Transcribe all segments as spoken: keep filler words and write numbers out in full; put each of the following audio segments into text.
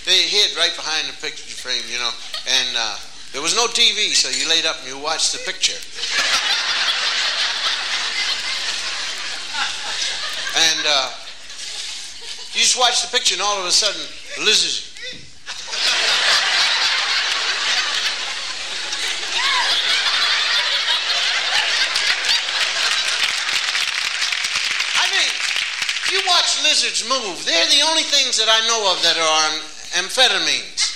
they hid right behind the picture frame, you know, and uh, there was no T V, so you laid up and you watched the picture. And uh, you just watch the picture, and all of a sudden, the lizard. You watch lizards move. They're the only things that I know of that are on amphetamines.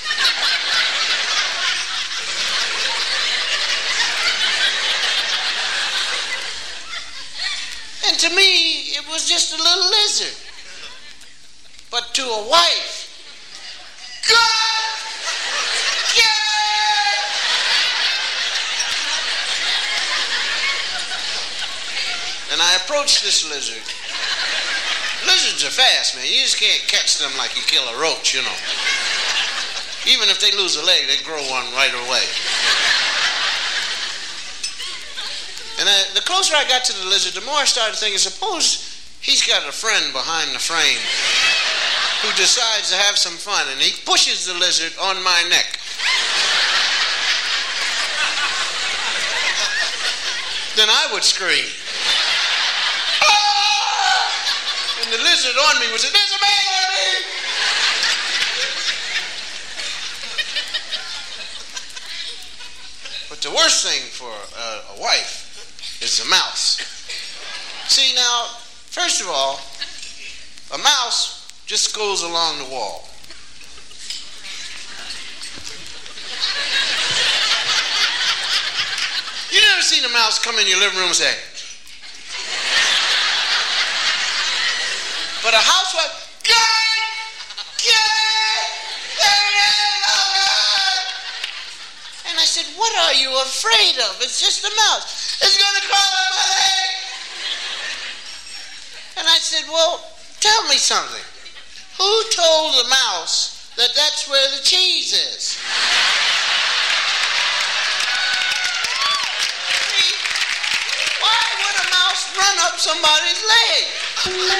And to me, it was just a little lizard. But to a wife, God! Yeah! And I approached this lizard. Lizards are fast, man. You just can't catch them like you kill a roach, you know. Even if they lose a leg, they grow one right away. And I, the closer I got to the lizard, the more I started thinking, suppose he's got a friend behind the frame who decides to have some fun, and he pushes the lizard on my neck. Then I would scream. And the lizard on me would say, "There's a man on me!" But the worst thing for uh, a wife is the mouse. See, now, first of all, a mouse just goes along the wall. You never seen a mouse come in your living room and say, but a housewife, God! God! There it is! Oh, God! And I said, what are you afraid of? It's just a mouse. It's going to crawl up my leg. And I said, well, tell me something. Who told the mouse that that's where the cheese is? See, why would a mouse run up somebody's leg?